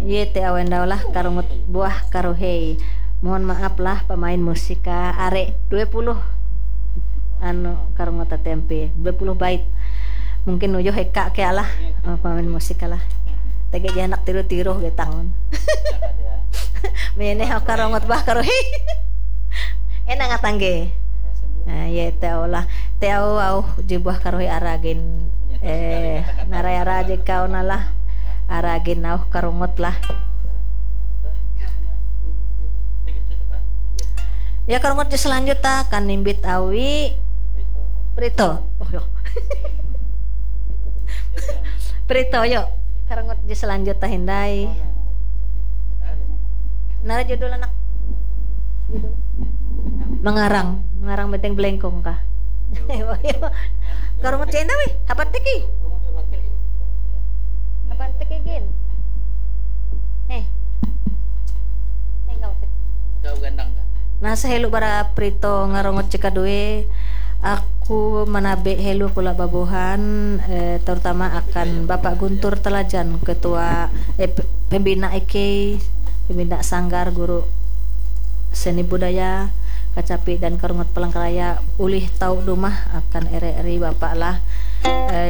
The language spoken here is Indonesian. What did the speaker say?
Ye te awen daw lah karungot buah karuhei. Mohon maaf lah pemain musika are 20 karungot tempe 20 bait. Mungkin ujo heka ke lah pemain musika lah. Tege janak tiru-tiru getang. Mene ha karungot buah karuhei. Enak ngatangge. Ye te olah te au jibuah karuhei aragin narayara je kau nalah aragin au karungot lah. Ya karungot selanjutnya kan nimbit awi Prito. Oh yo. Prito yo. Karungot selanjutnya hindai. Nara judul anak. Judul. Mengarang beteng belengkong kah? Karungot cenda wi, hapat teki. Hapat teki gin. Kau gandang ka? Nasa helu bara Prito ngarongot cekadue. Aku menabe helu kula babuhan terutama akan Bapak Guntur Telajan ketua pembina IK pembina sanggar guru seni budaya Kacapi dan Karungot Palangkaraya ulih tau dumah akan RRI Bapak lah